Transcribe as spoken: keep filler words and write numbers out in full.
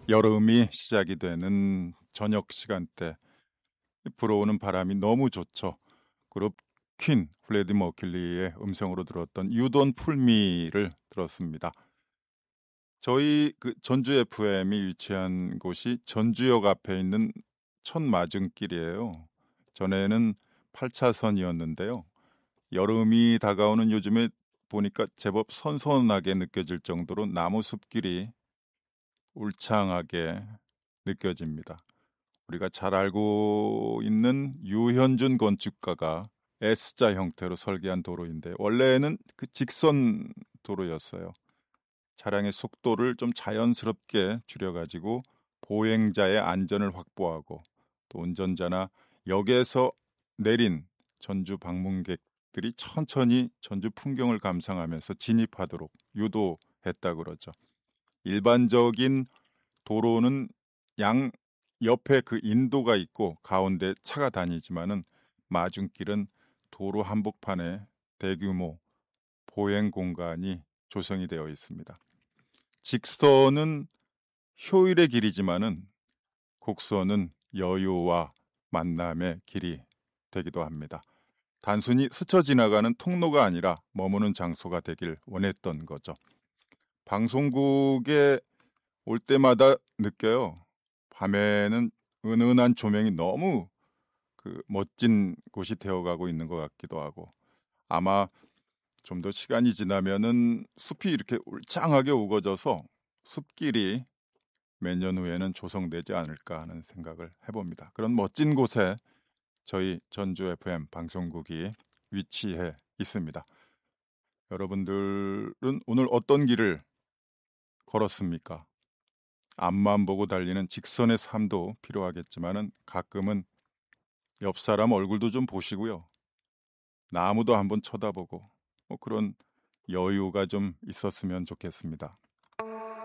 여름이 시작이 되는 저녁 시간대 불어오는 바람이 너무 좋죠. 그룹 퀸 프레디 머큐리의 음성으로 들었던 You Don't Fool Me를 들었습니다. 저희 그 전주 에프엠이 위치한 곳이 전주역 앞에 있는 천마증길이에요. 전에는 팔 차선이었는데요. 여름이 다가오는 요즘에 보니까 제법 선선하게 느껴질 정도로 나무 숲길이 울창하게 느껴집니다. 우리가 잘 알고 있는 유현준 건축가가 S자 형태로 설계한 도로인데 원래는 그 직선 도로였어요. 차량의 속도를 좀 자연스럽게 줄여가지고 보행자의 안전을 확보하고 또 운전자나 역에서 내린 전주 방문객들이 천천히 전주 풍경을 감상하면서 진입하도록 유도했다 그러죠. 일반적인 도로는 양 옆에 그 인도가 있고 가운데 차가 다니지만은 마중길은 도로 한복판에 대규모 보행 공간이 조성이 되어 있습니다. 직선은 효율의 길이지만은 곡선은 여유와 만남의 길이 되기도 합니다. 단순히 스쳐 지나가는 통로가 아니라 머무는 장소가 되길 원했던 거죠. 방송국에 올 때마다 느껴요. 밤에는 은은한 조명이 너무 그 멋진 곳이 되어가고 있는 것 같기도 하고 아마 좀 더 시간이 지나면은 숲이 이렇게 울창하게 우거져서 숲길이 몇 년 후에는 조성되지 않을까 하는 생각을 해봅니다. 그런 멋진 곳에 저희 전주 에프엠 방송국이 위치해 있습니다. 여러분들은 오늘 어떤 길을 걸었습니까? 앞만 보고 달리는 직선의 삶도 필요하겠지만은 가끔은 옆 사람 얼굴도 좀 보시고요. 나무도 한번 쳐다보고 뭐 그런 여유가 좀 있었으면 좋겠습니다.